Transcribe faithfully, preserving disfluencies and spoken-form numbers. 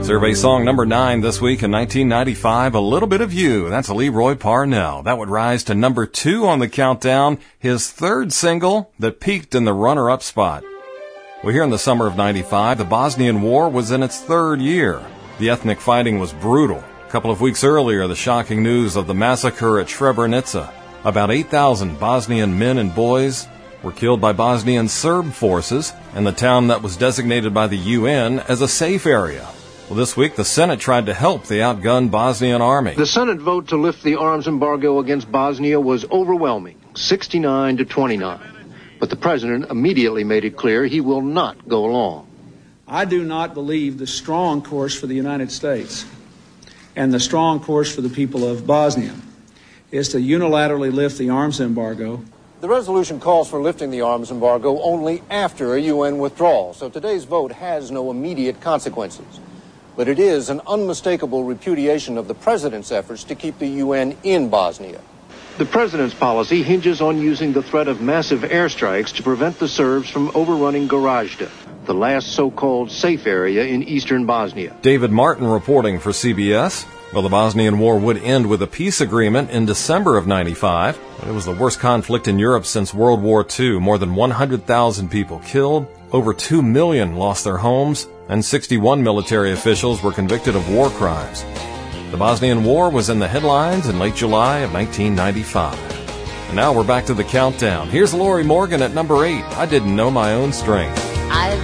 Survey song number nine this week in nineteen ninety-five, A Little Bit of You. That's Leroy Parnell. That would rise to number two on the countdown, his third single that peaked in the runner-up spot. Well, here in the summer of ninety-five, the Bosnian War was in its third year. The ethnic fighting was brutal. A couple of weeks earlier, the shocking news of the massacre at Srebrenica. About eight thousand Bosnian men and boys were killed by Bosnian Serb forces in the town that was designated by the U N as a safe area. Well, this week, the Senate tried to help the outgunned Bosnian army. The Senate vote to lift the arms embargo against Bosnia was overwhelming, sixty-nine to twenty-nine. But the president immediately made it clear he will not go along. I do not believe the strong course for the United States and the strong course for the people of Bosnia is to unilaterally lift the arms embargo. The resolution calls for lifting the arms embargo only after a U N withdrawal, so today's vote has no immediate consequences. But it is an unmistakable repudiation of the president's efforts to keep the U N in Bosnia. The president's policy hinges on using the threat of massive airstrikes to prevent the Serbs from overrunning Gorazde, the last so-called safe area in eastern Bosnia. David Martin reporting for C B S. Well, the Bosnian War would end with a peace agreement in December of ninety-five. It was the worst conflict in Europe since World War Two. More than one hundred thousand people killed, over two million lost their homes, and sixty-one military officials were convicted of war crimes. The Bosnian War was in the headlines in late July of nineteen ninety-five. And now we're back to the countdown. Here's Lori Morgan at number eight, I Didn't Know My Own Strength. I